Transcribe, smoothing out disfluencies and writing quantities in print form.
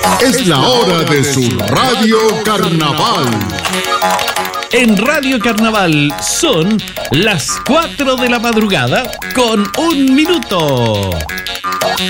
Es la hora de su Radio Carnaval. En Radio Carnaval son las 4 de la madrugada con 1 minuto.